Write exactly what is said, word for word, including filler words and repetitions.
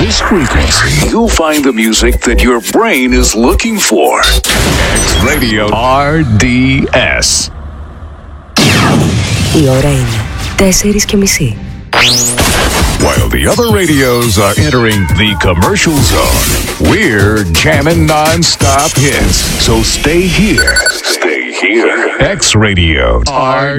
this frequency, you'll find the music that your brain is looking for. X Radio R D S. Η ώρα είναι τέσσερις και μισή. While the other radios are entering the commercial zone, we're jamming non-stop hits. So stay here. Stay here. X Radio R